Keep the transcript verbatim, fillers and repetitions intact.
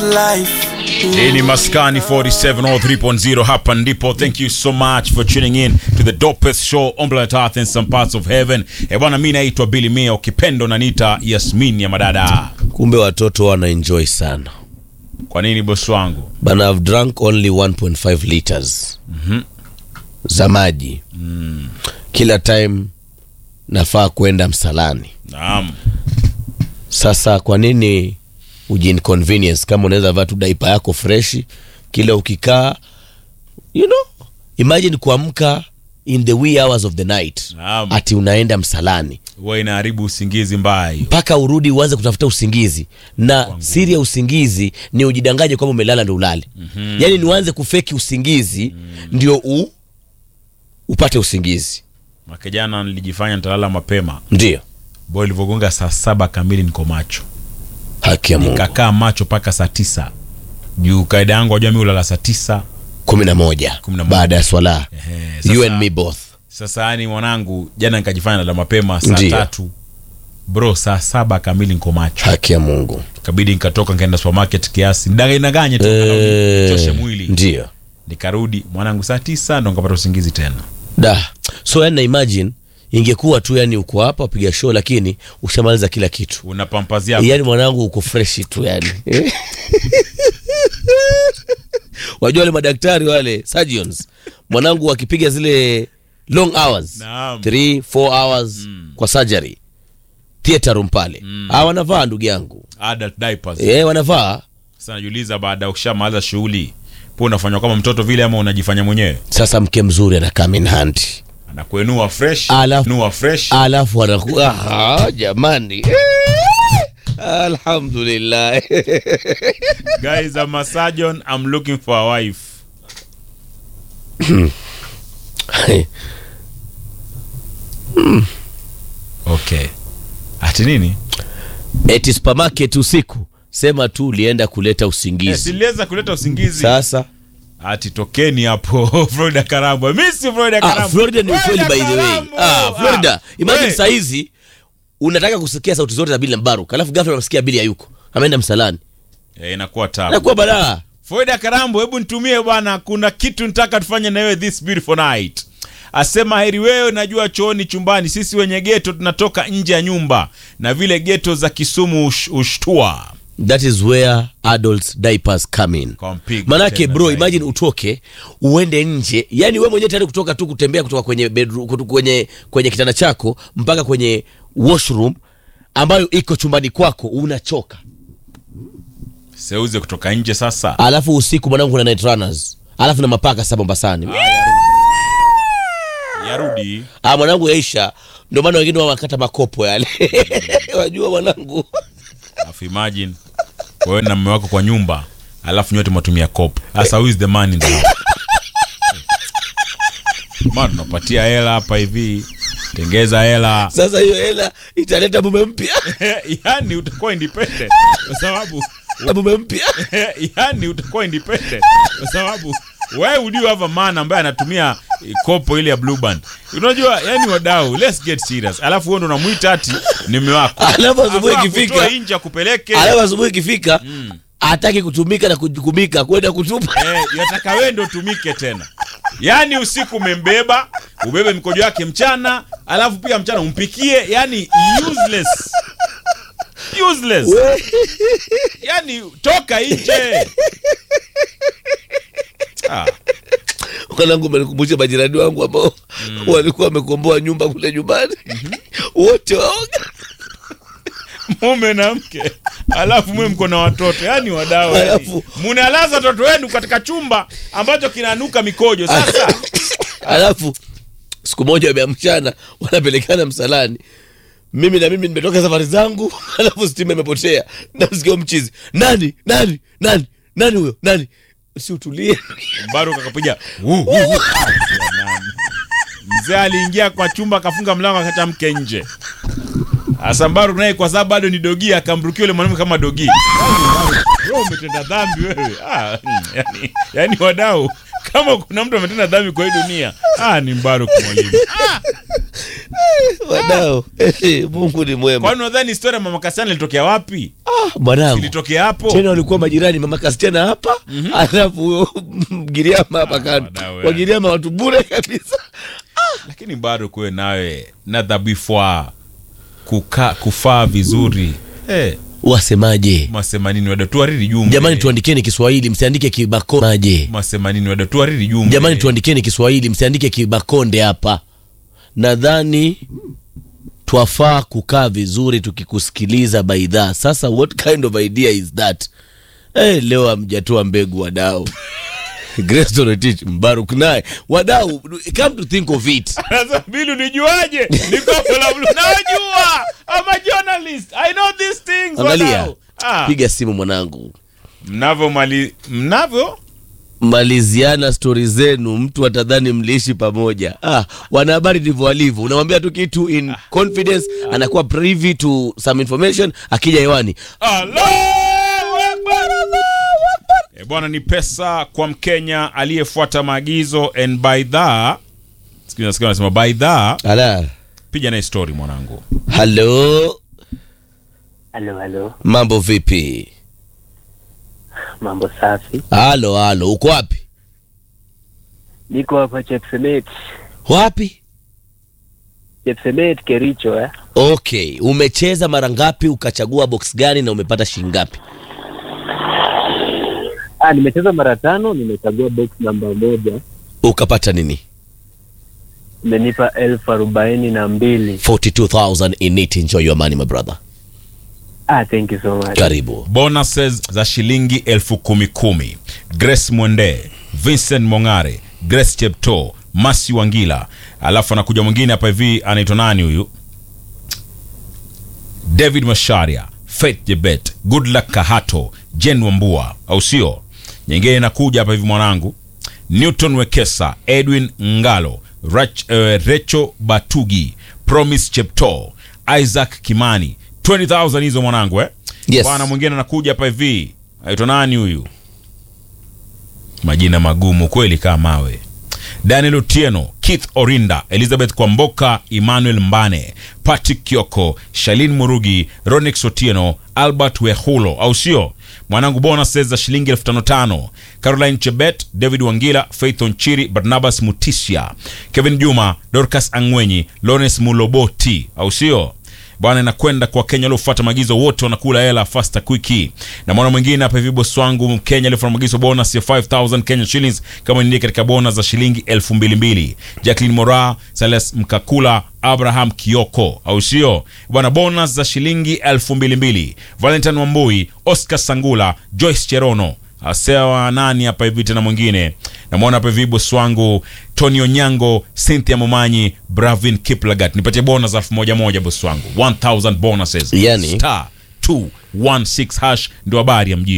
Hii ni Maskani forty-seven oh three point oh hapa ndipo. Thank you so much for tuning in to the dopest show on planet Earth and some parts of heaven. Eh bwana, mimi naitwa Billy Mia, ukipendo na nita Yasmin ya madada. Kumbe watoto wana enjoy sana. Kwa nini boss wangu? But I've drunk only one point five liters. Mhm. Za maji. Mm. Kila time nafaa kwenda msalani. Naam. Sasa kwa nini uji-inconvenience kama unaweza vaa tu diaper yako fresh kila ukikaa, you know, imagine kuamka in the wee hours of the night. Naam. Ati unaenda msalani. Wewe inaharibu usingizi mbaya. Mpaka urudi uanze kutafuta usingizi. Na siri ya usingizi ni ujidangaje kwamba umelala ndio ulale. Mm-hmm. Yaani ni uanze kufeki usingizi mm. ndio u upate usingizi. Mwaka jana nilijifanya nitalala mapema. Ndio. Boy ilivyogonga saa saba kamili niko macho. Haki ya Mungu. Nikakaa macho paka saa tisa. Juu kaida yangu wajua mimi ulala saa tisa kumi na moja baada ya swala. Ehe, you and me both. Sasa yani mwanangu jana nikajifanya nalala mapema saa Ndiyo. tatu. Bro saa saba kamili niko macho. Haki ya Mungu. Kabidi nikatoka nikaenda supermarket kiasi. Ndanganye tu e... choshe mwili. Ndio. Nikarudi mwanangu saa tisa ndo nikapata usingizi tena. Da. So yani imagine ingekuwa tu yani uko hapa upiga show lakini ushamaliza kila kitu. Unapampazia. Yani mwanangu uko fresh tu yani. Wajua wale madaktari wale surgeons mwanangu wakipiga zile long hours. Naam. three four hours mm. kwa surgery. Theater room pale. Mm. Ah wanavaa ndugu yangu. Adult diapers. Eh wanavaa. Sasa najiuliza baada ya ukishamaliza shughuli, po unafanywa kama mtoto vile ama unajifanya mwenyewe? Sasa mke mzuri anakaa in hand. Anakuenua fresh, alafu, nua fresh. Alafu anakuwa ah jamani. Alhamdulillah. Guys, I'm a surgeon, I'm looking for a wife. Okay. Ati nini? Eti supermarket usiku. Sema tu ulienda kuleta usingizi. Eh, siliweza kuleta usingizi. Sasa ati tokeni hapo Florida Karambo. Mimi si Florida Karambo. Ah, Florida ni ukweli by the way. Ah, Florida. Imagine saa hizi unataka kusikia sauti zote za Billy Mbaruk. Alafu ghafla unasikia Billy hayuko. Ameenda msalani. Eh, inakuwa tabu. Inakuwa balaa. Florida Karambo, hebu nitumie bwana, kuna kitu nataka tufanye na wewe this beautiful night. Asema heri wewe najua chooni chumbani, sisi wenye ghetto tunatoka nje ya nyumba na vile ghetto za Kisumu ush, ushtua. That is where adults diapers come in. Manake bro, imagine utoke uende nje, yani wewe mwenyewe tayari kutoka tu kutembea kutoka kwenye bedroom kwenye kwenye kitanda chako mpaka kwenye washroom ambayo iko chumbani kwako unachoka. Seuze kutoka nje sasa. Alafu usiku mwanangu kuna night runners. Alafu na mapaka sasa Mombasani. Yarudi. Ah mwanangu yaisha. Ndio maana wengine wakata makopo yale. Wajua mwanangu. Alafu imagine wewe na mume wako kwa nyumba, alafu nyote mwatumia kopo. Sasa who is the man in the house? Man, unapatia hela hapa hivi. Tengeza hela. Sasa hiyo hela italeta mume mpya. Yaani utakuwa independent kwa sababu mume mpya. Yaani utakuwa independent kwa sababu why would you have a man ambaye anatumia kopo ile ya Blue Band? Unajua yani wadau, let's get serious. Alafu wewe ndo unamuita ati ni mume wako. Alafu asubuhi ikifika kutoa nje kupeleke. Alafu asubuhi ikifika mm. hataki kutumika na kujukumika kwenda kutupa. Eh, yataka wewe ndo tumike tena. Yani usiku umembeba, ubebe mkojo wake mchana, alafu pia mchana umpikie, yani useless. Useless. Yani toka nje. Ah. Ukanangu umenikumbusha majirani wangu ambao mm. walikuwa wamekomboa nyumba kule nyumbani. Mm-hmm. Wote waoga. Mume na mke. Alafu mwe mko na watoto. Yaani wadau. Alafu mnalaza watoto wenu katika chumba ambacho kinanuka mikojo. Sasa alafu siku moja ya mchana wanapelekana msalani. Mimi na mimi nimetoka safari zangu, alafu stima imepotea. Na msikio mchizi. Nani? Nani? Nani? Nani huyo? Nani? Si utulie. Mbaruk akapiga. Mzee aliingia kwa chumba akafunga mlango akacha mke nje. Asa Mbaruk naye kwa sababu bado ni dogi akamrukia yule mwanamume kama dogi. Bro umetenda dhambi wewe. Ah, yani yani wadau Kama kuna mtu ametenda dhambi kwa hii dunia, ah ni Mbaruk Mwalimu. Ah. Wadau, Mungu ni mwema. Kwani unadhani historia mama Kasiana ilitokea wapi? Ah, mwanangu. Ilitokea hapo. Tena walikuwa majirani mama Kasiana hapa, mm -hmm. Alafu Giriama hapa kando. Wa Giriama watu bure kabisa. Ah. Lakini bado kuwe nawe na dhabifwa kuka kufaa vizuri. Eh. Hey. Wasemaje? Masema nini wada tuariri jumbe. Jamani tuandikeni Kiswahili, msiandike Kibakonde. Masema nini wada tuariri jumbe. Jamani tuandikeni Kiswahili, msiandike Kibakonde hapa. Nadhani twafaa kukaa vizuri tukikusikiliza baidha. Sasa what kind of idea is that? Eh, hey, leo amjatoa mbegu wadau. Grace Torotich Mbaruk naye. Wadau, come to think of it. Sasa Bilu nijuaje? Niko la Blue. Najua. I'm a journalist. I know these things. Angalia. Ah. Piga simu mwanangu. Mnavyo mali mnavyo maliziana story zenu, mtu atadhani mliishi pamoja. Ah, wanahabari ndivyo walivyo. Unamwambia tu kitu in ah. confidence, ah. anakuwa privy to some information, akija hewani. Allahu Akbar, Allahu Akbar. E bwana, ni pesa kwa Mkenya aliyefuata maagizo and by that. Sikia sikia nasema by that. Ala. Piga na story mwanangu. Hello. Hello, hello. Mambo vipi? Mambo safi. Halo, halo. Uko wapi? Niko hapa Chepsemet. Wapi? Chepsemet Kericho eh. Okay, umecheza mara ngapi, ukachagua box gani na umepata shilingi ngapi? Ah, nimecheza mara tano, nimechagua box namba moja. Ukapata nini? Imenipa elfu arobaini na mbili. forty-two thousand in it. Enjoy your money my brother. Ah, thank you so much. Karibu. Bonuses za shilingi elfu kumi kumi. Grace Mwende, Vincent Mongare, Grace Chepto, Masi Wangila. Alafu anakuja mwingine hapa hivi, anaitwa nani huyu? David Masharia, Faith Jebet, Good Luck Kahato, Jen Wambua, au sio? Nyingine inakuja hapa hivi mwanangu. Newton Wekesa, Edwin Ngalo, Rach, uh, Recho Batugi, Promise Chepto, Isaac Kimani. twenty thousand hizo mwanangu eh. Yes. Bwana mwingine anakuja hapa hivi. Aitwa nani huyu? Majina magumu kweli kama mawe. Daniel Otieno, Keith Orinda, Elizabeth Kwamboka, Emmanuel Mbane, Patrick Kioko, Shalin Murugi, Ronix Otieno, Albert Wehulo, au sio? Mwanangu bonuses za shilingi elfu tano tano. Caroline Chebet, David Wangila, Faith Onchiri, Barnabas Mutisia, Kevin Juma, Dorcas Angwenyi, Lawrence Muloboti, au sio? Bwana inakwenda kwa Kenya waliofuata maagizo, wote wanakula hela faster quick. Na mwana mwingine hapa hivi boss wangu Mkenya aliyefuata maagizo, bonus ya five thousand Kenya shillings kama ni katika bonus za shilingi elfu mbili mbili. Jacqueline Mora, Silas Mkakula, Abraham Kioko, au sio? Bwana bonus za shilingi elfu mbili mbili. Valentine Wambui, Oscar Sangula, Joyce Cherono. Asewa nani hapa hivi tena mwingine? Na muona hapa hivi boss wangu Tony Onyango, Cynthia Momanyi, Bravin Kiplagat. Nipatie bonus elfu moja moja boss wangu. one thousand bonuses. Yani star two one six hash ndio habari ya mjini.